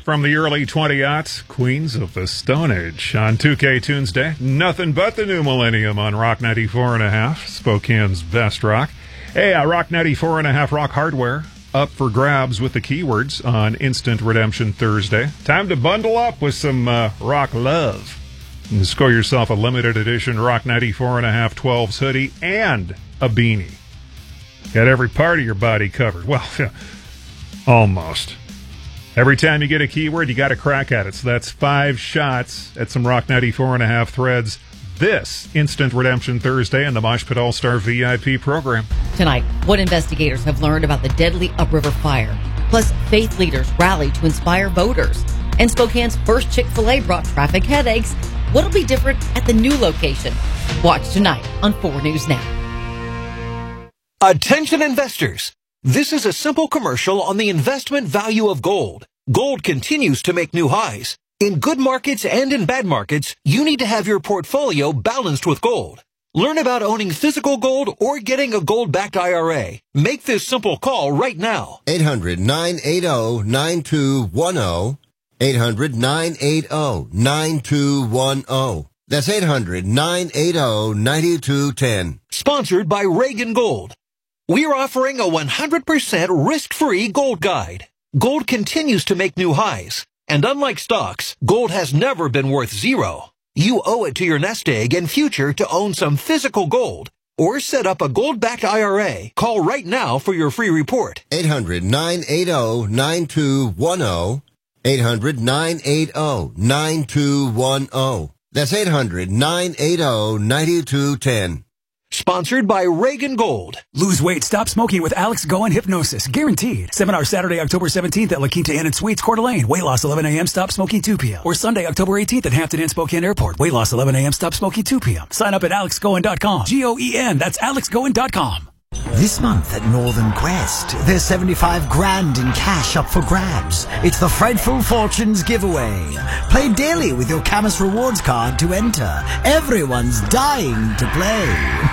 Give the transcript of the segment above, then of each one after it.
from the early 20-aughts, Queens of the Stone Age. On 2K Tunes Day, nothing but the new millennium on Rock 94.5, Spokane's best rock. Hey, Rock 94.5 Rock Hardware, up for grabs with the keywords on Instant Redemption Thursday. Time to bundle up with some rock love. And score yourself a limited edition Rock 94.5 12s hoodie and a beanie. Got every part of your body covered. Well, almost. Every time you get a keyword, you got to crack at it. So that's 5 shots at some Rock 94.5 threads this Instant Redemption Thursday in the Mosh Pit All-Star VIP program. Tonight, what investigators have learned about the deadly Upriver fire. Plus, faith leaders rally to inspire voters. And Spokane's first Chick-fil-A brought traffic headaches. What'll be different at the new location? Watch tonight on 4 News Now. Attention investors. This is a simple commercial on the investment value of gold. Gold continues to make new highs. In good markets and in bad markets, you need to have your portfolio balanced with gold. Learn about owning physical gold or getting a gold-backed IRA. Make this simple call right now. 800-980-9210. 800-980-9210. That's 800-980-9210. Sponsored by Reagan Gold. We're offering a 100% risk-free gold guide. Gold continues to make new highs. And unlike stocks, gold has never been worth zero. You owe it to your nest egg and future to own some physical gold. Or set up a gold-backed IRA. Call right now for your free report. 800-980-9210. 800-980-9210. That's 800-980-9210. Sponsored by Reagan Gold. Lose weight, stop smoking with Alex Goen Hypnosis. Guaranteed. Seminar Saturday, October 17th at La Quinta Inn and Suites, Coeur d'Alene. Weight loss 11 a.m., stop smoking 2 p.m. Or Sunday, October 18th at Hampton Inn Spokane Airport. Weight loss 11 a.m., stop smoking 2 p.m. Sign up at alexgoen.com. Goen, that's alexgoen.com. This month at Northern Quest, there's 75 grand in cash up for grabs. It's the Frightful Fortunes giveaway. Play daily with your Camus Rewards card to enter. Everyone's dying to play.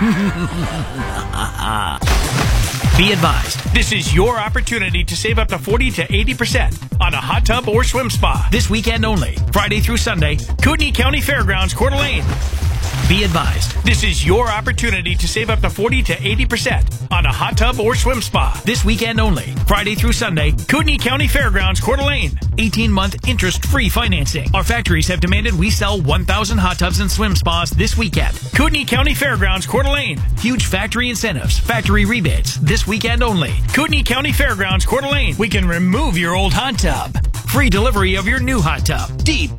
Be advised, this is your opportunity to save up to 40 to 80% on a hot tub or swim spa. This weekend only, Friday through Sunday, Kootenai County Fairgrounds, Coeur d'Alene. Be advised, this is your opportunity to save up to 40 to 80% on a hot tub or swim spa. This weekend only, Friday through Sunday, Kootenai County Fairgrounds, Coeur d'Alene. 18-month interest-free financing. Our factories have demanded we sell 1,000 hot tubs and swim spas this weekend. Kootenai County Fairgrounds, Coeur d'Alene. Huge factory incentives, factory rebates. This weekend only, Kootenai County Fairgrounds, Coeur d'Alene. We can remove your old hot tub. Free delivery of your new hot tub. Deep